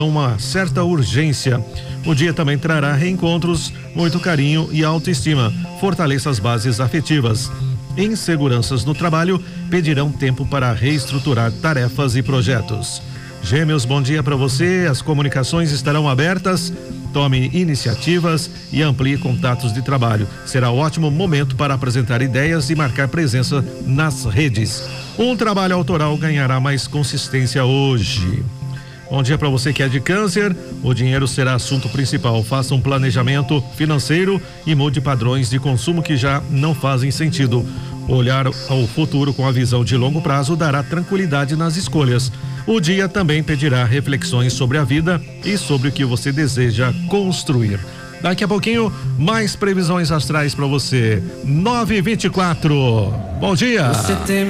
uma certa urgência. O dia também trará reencontros, muito carinho e autoestima. Fortaleça as bases afetivas. Inseguranças no trabalho pedirão tempo para reestruturar tarefas e projetos. Gêmeos, bom dia para você. As comunicações estarão abertas. Tome iniciativas e amplie contatos de trabalho. Será ótimo momento para apresentar ideias e marcar presença nas redes. Um trabalho autoral ganhará mais consistência hoje. Bom dia para você que é de Câncer. O dinheiro será assunto principal. Faça um planejamento financeiro e mude padrões de consumo que já não fazem sentido. Olhar ao futuro com a visão de longo prazo dará tranquilidade nas escolhas. O dia também pedirá reflexões sobre a vida e sobre o que você deseja construir. Daqui a pouquinho, mais previsões astrais para você. 9h24. Bom dia.